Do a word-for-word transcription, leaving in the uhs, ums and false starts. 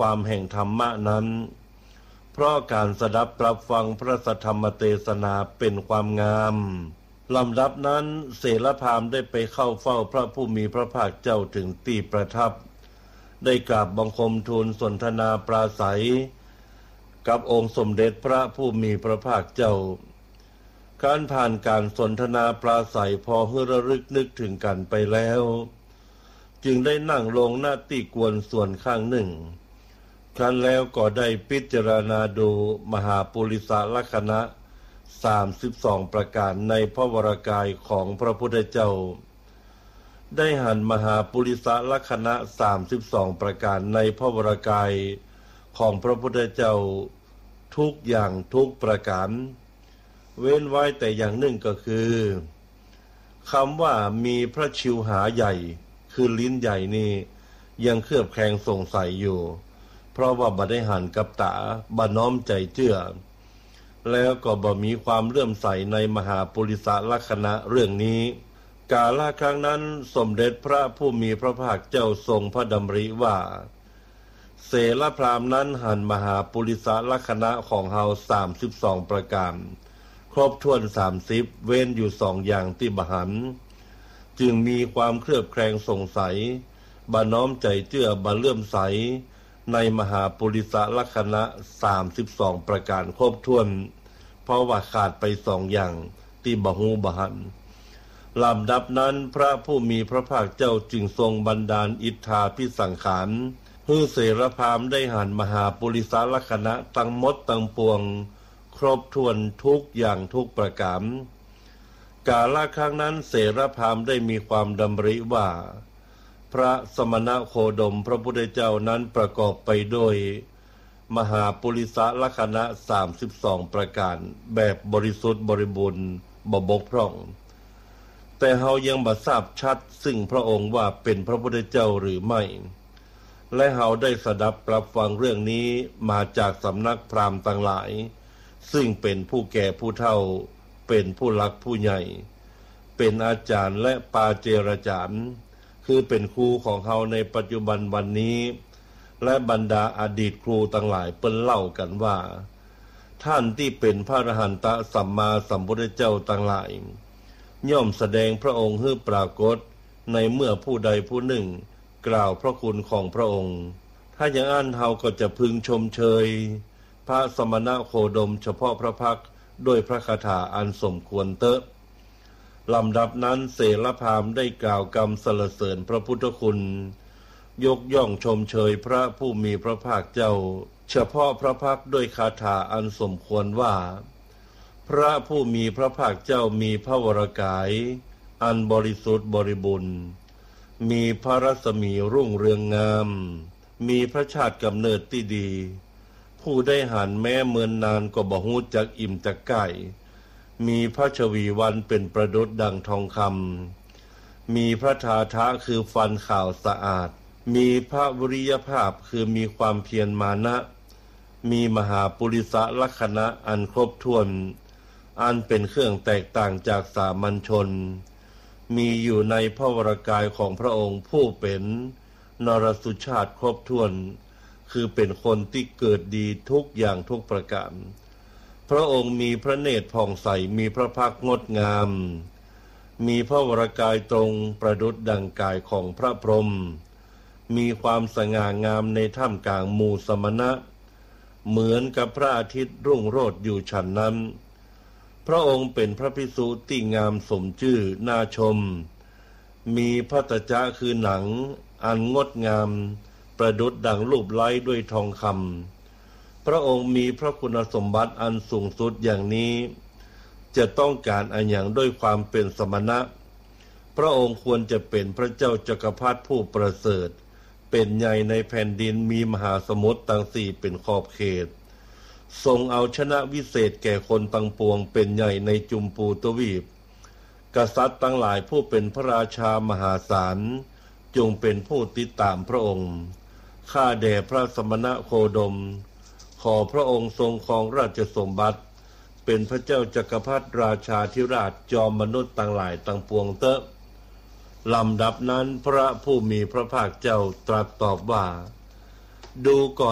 ความแห่งธรรมะนั้นเพราะการสดับปรับฟังพระสัทธรรมเทศนาเป็นความงามลำดับนั้นเสรพามได้ไปเข้าเฝ้าพระผู้มีพระภาคเจ้าถึงที่ประทับได้กราบบังคมทูลสนทนาปราศัยกับองค์สมเด็จพระผู้มีพระภาคเจ้าการผ่านการสนทนาปราศัยพอให้ระลึกนึกถึงกันไปแล้วจึงได้นั่งลงหน้าที่กวนส่วนข้างหนึ่งครั้นแล้วก็ได้พิจารณาดูมหาปุริสลักษณะสามสิบสองประการในพระวรกายของพระพุทธเจ้าได้หันมหาปุริสลักษณะสามสิบสองประการในพระวรกายของพระพุทธเจ้าทุกอย่างทุกประการเว้นไว้แต่อย่างหนึ่งก็คือคำว่ามีพระชิวหาใหญ่คือลิ้นใหญ่นี่ยังเคลือบแคลงสงสัยอยู่เพราะว่าบ่ได้หันกับตาบ่น้อมใจเชื่อแล้วก็บ่มีความเลื่อมใสในมหาปุริสลักษณะเรื่องนี้กาลครั้งนั้นสมเด็จพระผู้มีพระภาคเจ้าทรงพระดำริว่าเสรพรามนั้นหันมหาปุริสลักษณะของเฮาสามสิบสองประการครบถ้วนสามสิบเว้นอยู่สองอย่างที่บหันจึงมีความเคลือบแคลงสงสัยบ่น้อมใจเชื่อบ่เลื่อมใสในมหาปุริสลักษณะสามสิบสองประการครบถ้วนเพราะว่าขาดไปสองอย่างที่บ่ฮู้บ่หันลำดับนั้นพระผู้มีพระภาคเจ้าจึงทรงบันดาลอิทธาภิสังขารให้เสรพามได้หันมหาปุริสลักษณะทั้งหมดทั้งปวงครบถ้วนทุกอย่างทุกประการกาลครั้งนั้นเสรพามได้มีความดำริว่าพระสมณโคดมพระพุทธเจ้านั้นประกอบไปด้วยมหาปุริสลักษณะสามสิบสองประการแบบบริสุทธิ์บริบูรณ์บ่บกพร่องแต่เฮายังบ่ทราบชัดซึ่งพระองค์ว่าเป็นพระพุทธเจ้าหรือไม่และเฮาได้สดับปรับฟังเรื่องนี้มาจากสำนักพราหมณ์ต่างหลายซึ่งเป็นผู้แก่ผู้เฒ่าเป็นผู้หลักผู้ใหญ่เป็นอาจารย์และปาเจรจารย์คือเป็นครูของเฮาในปัจจุบันวันนี้และบรรดาอดีตครูต่างหลายเปิ้นเล่ากันว่าท่านที่เป็นพระอรหันตสัมมาสัมพุทธเจ้าต่างหลายย่อมแสดงพระองค์ให้ปรากฏในเมื่อผู้ใดผู้หนึ่งกล่าวพระคุณของพระองค์ถ้าอย่างนั้นเฮาก็จะพึงชมเชยพระสมณโคดมเฉพาะพระพักตร์ด้วยพระคาถาอันสมควรเตอะลำดับนั้นเสรพามได้กล่าวกำสรรเสริญพระพุทธคุณยกย่องชมเชยพระผู้มีพระภาคเจ้าเฉพาะพระพักตร์ด้วยคาถาอันสมควรว่าพระผู้มีพระภาคเจ้ามีพระวรกายอันบริสุทธิ์บริบูรณ์มีพระรัศมีรุ่งเรืองงามมีพระชาติกำเนิดที่ดีผู้ได้หันแม้เมือนนานก็บ่ฮู้จักอิ่มจักไก่มีพระชวีวันเป็นประดุจดังทองคำมีพระทาทะคือฟันขาวสะอาดมีพระวิริยภาพคือมีความเพียรมานะมีมหาปุริสลักษณะอันครบถ้วนอันเป็นเครื่องแตกต่างจากสามัญชนมีอยู่ในพระวรกายของพระองค์ผู้เป็นนรสุชาติครบถ้วนคือเป็นคนที่เกิดดีทุกอย่างทุกประการพระองค์มีพระเนตรผ่องใสมีพระพักตร์งดงามมีพระวรกายตรงประดุจดังกายของพระพรหมมีความสง่างามในท่ามกลางหมู่สมณะเหมือนกับพระอาทิตย์รุ่งโรจน์อยู่ฉันนั้นพระองค์เป็นพระภิกษุที่งามสมชื่อน่าชมมีพระตจจะคือหนังอันงดงามประดุจดังรูปไล้ด้วยทองคำพระองค์มีพระคุณสมบัติอันสูงสุดอย่างนี้จะต้องการอันอย่างด้วยความเป็นสมณะพระองค์ควรจะเป็นพระเจ้าจักรพรรดิผู้ประเสริฐเป็นใหญ่ในแผ่นดินมีมหาสมุทรทั้งสี่เป็นขอบเขตทรงเอาชนะวิเศษแก่คนทั้งปวงเป็นใหญ่ในจุมพูทวีปกษัตริย์ทั้งหลายผู้เป็นพระราชามหาศาลจงเป็นผู้ติดตามพระองค์ข้าแด่พระสมณโคดมขอพระองค์ทรงครองราชสมบัติเป็นพระเจ้าจักรพรรดิราชาธิราชจอมมนุษย์ทั้งหลายทั้งปวงเตอะลำดับนั้นพระผู้มีพระภาคเจ้าตรัสตอบว่าดูก่อน